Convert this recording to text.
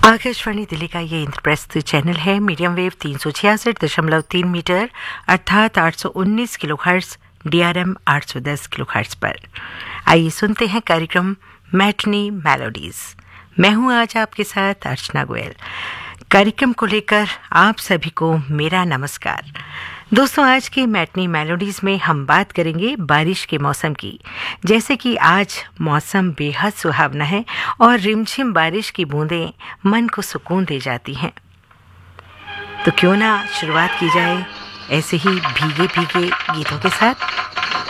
आकाशवाणी दिल्ली का ये इंद्रप्रस्थ चैनल है। मीडियम वेव 366.3 मीटर अर्थात 819 किलोहर्ट्ज, DRM 810 किलोहर्ट्ज पर। आइए सुनते हैं कार्यक्रम मैटनी मेलोडीज। मैं हूं आज आपके साथ अर्चना गोयल। कार्यक्रम को लेकर आप सभी को मेरा नमस्कार। दोस्तों, आज की मैटनी मेलोडीज में हम बात करेंगे बारिश के मौसम की। जैसे कि आज मौसम बेहद सुहावना है और रिमझिम बारिश की बूंदें मन को सुकून दे जाती हैं। तो क्यों ना शुरुआत की जाए ऐसे ही भीगे भीगे गीतों के साथ।